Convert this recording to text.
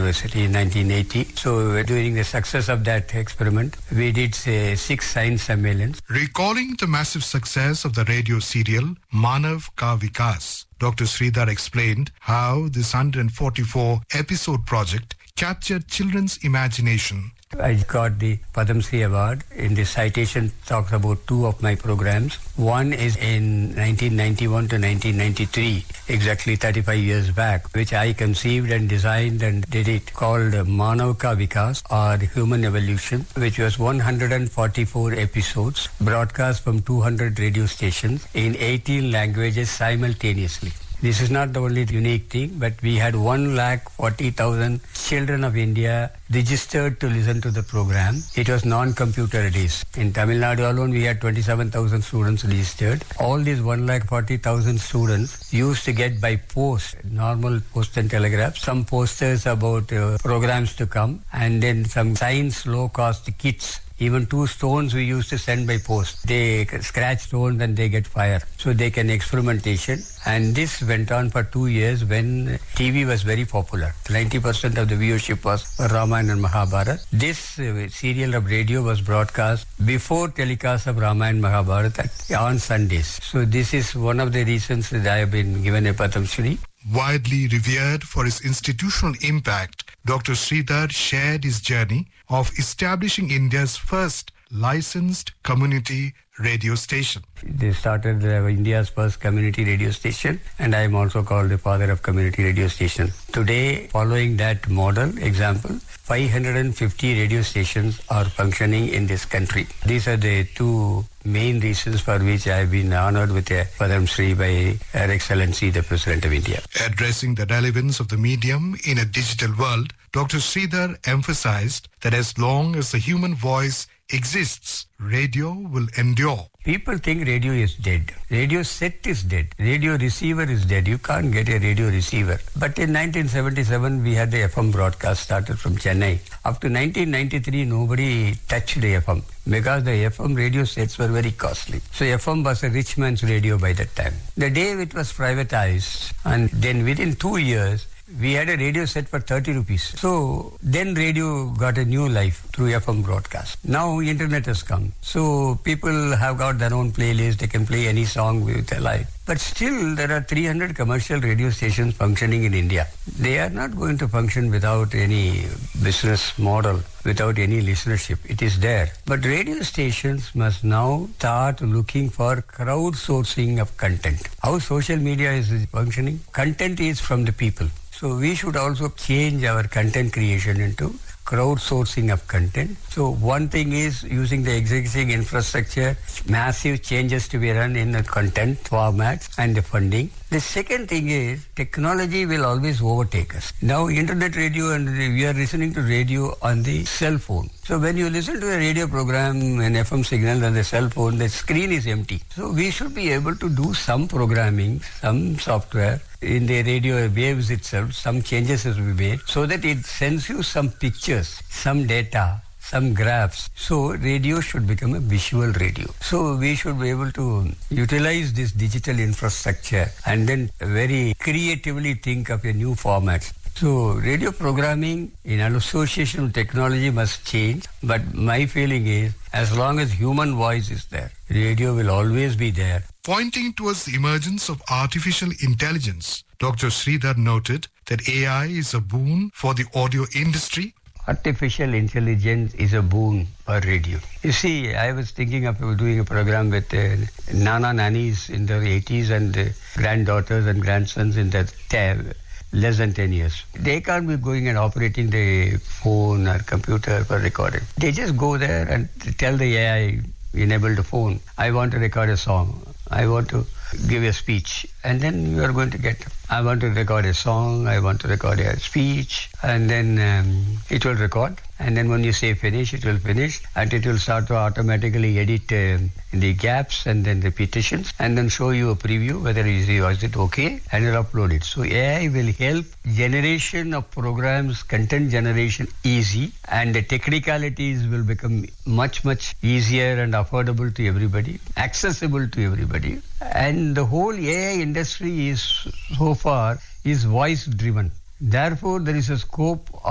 University in 1980. So during the success of that experiment, we did 6 science sammelans. Recalling the massive success of the radio serial Manav Ka Vikas, Dr. Sridhar explained how this 144 episode project captured children's imagination. I got the Padma Shri Award. In the citation talks about 2 of my programs. One is in 1991 to 1993, exactly 35 years back, which I conceived and designed and did it, called Manav Ka Vikas, or Human Evolution, which was 144 episodes broadcast from 200 radio stations in 18 languages simultaneously. This is not the only unique thing, but we had 140,000 children of India registered to listen to the program. It was non-computer days. In Tamil Nadu alone, we had 27,000 students registered. All these 140,000 students used to get by post, normal post and telegraph, some posters about programs to come, and then some science low-cost kits. Even 2 stones we used to send by post. They scratch stones and they get fire. So they can experimentation. And this went on for 2 years when TV was very popular. 90% of the viewership was for Ramayana and Mahabharata. This serial of radio was broadcast before telecast of Ramayana and Mahabharata on Sundays. So this is one of the reasons that I have been given a Padma Shri. Widely revered for his institutional impact, Dr. Sridhar shared his journey of establishing India's first licensed community radio station. They started India's first community radio station, and I am also called the father of community radio station. Today, following that model example, 550 radio stations are functioning in this country. These are the 2 main reasons for which I have been honored with a Padma Shri by Her Excellency, the President of India. Addressing the relevance of the medium in a digital world, Dr. Sridhar emphasized that as long as the human voice exists, radio will endure. People think radio is dead. Radio set is dead. Radio receiver is dead. You can't get a radio receiver. But in 1977, we had the FM broadcast started from Chennai. Up to 1993, nobody touched the FM because the FM radio sets were very costly. So FM was a rich man's radio by that time. The day it was privatized, and then within 2 years, we had a radio set for 30 rupees. So then radio got a new life through FM broadcast. Now internet has come. So people have got their own playlist. They can play any song with their life. But still there are 300 commercial radio stations functioning in India. They are not going to function without any business model, without any listenership. It is there. But radio stations must now start looking for crowdsourcing of content. How social media is functioning? Content is from the people. So we should also change our content creation into crowdsourcing of content. So one thing is using the existing infrastructure, massive changes to be run in the content formats and the funding. The second thing is technology will always overtake us. Now internet radio, and we are listening to radio on the cell phone. So when you listen to a radio program, an FM signal on the cell phone, the screen is empty. So we should be able to do some programming, some software in the radio waves itself, some changes has to be made so that it sends you some pictures, some data, some graphs. So radio should become a visual radio. So we should be able to utilize this digital infrastructure and then very creatively think of a new format. So radio programming in association with technology must change, but my feeling is as long as human voice is there, radio will always be there. Pointing towards the emergence of artificial intelligence, Dr. Sridhar noted that AI is a boon for the audio industry. Artificial intelligence is a boon for radio. You see, I was thinking of doing a program with Nana Nannies in their 80s and granddaughters and grandsons in their less than 10 years. They can't be going and operating the phone or computer for recording. They just go there and tell the AI enabled phone, I want to record a song. I want to give a speech. And then you are going to get, I want to record a song, I want to record a speech, and then it will record. And then when you say finish, it will finish, and it will start to automatically edit the gaps and then repetitions, and then show you a preview whether is it okay, and you'll upload it. So AI will help generation of programs, content generation easy, and the technicalities will become much, much easier and affordable to everybody, accessible to everybody. And the whole AI industry is so far is voice driven. Therefore, there is a scope